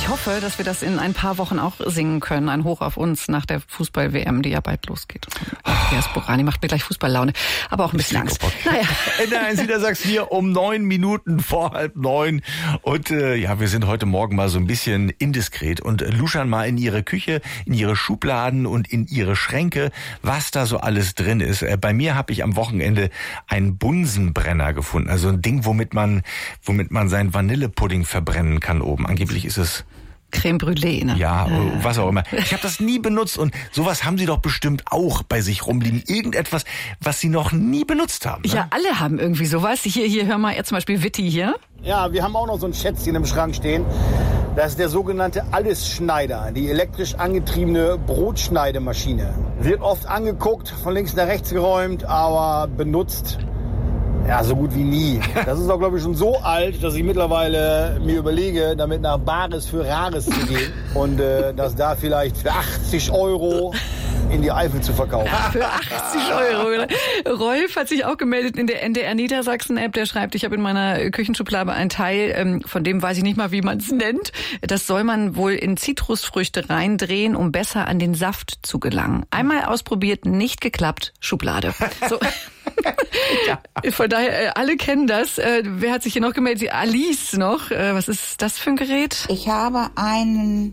Ich hoffe, dass wir das in ein paar Wochen auch singen können. Ein Hoch auf uns nach der Fußball-WM, die ja bald losgeht. Andreas Borani macht mir gleich Fußballlaune, aber auch ein bisschen Angst. Naja. Nein, Niedersachsen hier um 9 Minuten vor 8:30. Und wir sind heute Morgen mal so ein bisschen indiskret und luschern mal in ihre Küche, in ihre Schubladen und in ihre Schränke, was da so alles drin ist. Bei mir habe ich am Wochenende einen Bunsenbrenner gefunden. Also ein Ding, womit man seinen Vanillepudding verbrennen kann oben. Angeblich ist es Creme Brûlée, ne? Ja, was auch immer. Ich habe das nie benutzt und sowas haben Sie doch bestimmt auch bei sich rumliegen. Irgendetwas, was Sie noch nie benutzt haben. Ne? Ja, alle haben irgendwie sowas. Hier, hör mal, zum Beispiel Witti hier. Ja, wir haben auch noch so ein Schätzchen im Schrank stehen. Das ist der sogenannte Allesschneider, die elektrisch angetriebene Brotschneidemaschine. Wird oft angeguckt, von links nach rechts geräumt, aber benutzt ja, so gut wie nie. Das ist auch, glaube ich, schon so alt, dass ich mittlerweile mir überlege, damit nach Bares für Rares zu gehen und das da vielleicht für 80 € in die Eifel zu verkaufen. Für 80 €. Rolf hat sich auch gemeldet in der NDR Niedersachsen-App. Der schreibt, ich habe in meiner Küchenschublade einen Teil, von dem weiß ich nicht mal, wie man es nennt. Das soll man wohl in Zitrusfrüchte reindrehen, um besser an den Saft zu gelangen. Einmal ausprobiert, nicht geklappt, Schublade. So. Ja. Von daher, alle kennen das. Wer hat sich hier noch gemeldet? Alice noch. Was ist das für ein Gerät? Ich habe einen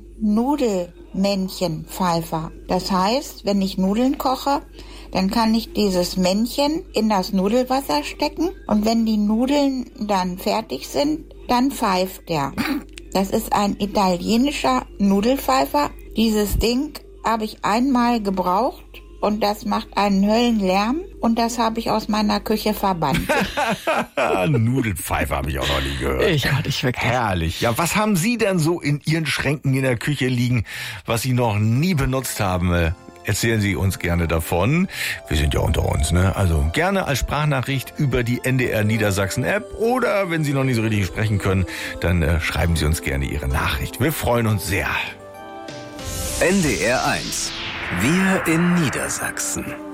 Nudelmännchenpfeifer. Das heißt, wenn ich Nudeln koche, dann kann ich dieses Männchen in das Nudelwasser stecken und wenn die Nudeln dann fertig sind, dann pfeift der. Das ist ein italienischer Nudelpfeifer. Dieses Ding habe ich einmal gebraucht. Und das macht einen Höllenlärm und das habe ich aus meiner Küche verbannt. Nudelpfeife habe ich auch noch nie gehört. Ich auch nicht wirklich. Herrlich. Ja, was haben Sie denn so in Ihren Schränken in der Küche liegen, was Sie noch nie benutzt haben? Erzählen Sie uns gerne davon. Wir sind ja unter uns, ne? Also gerne als Sprachnachricht über die NDR Niedersachsen App oder wenn Sie noch nicht so richtig sprechen können, dann schreiben Sie uns gerne Ihre Nachricht. Wir freuen uns sehr. NDR 1. Wir in Niedersachsen.